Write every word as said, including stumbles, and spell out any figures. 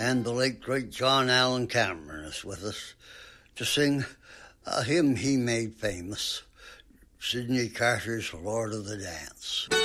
And the late, great John Allen Cameron is with us to sing a hymn he made famous, Sidney Carter's Lord of the Dance.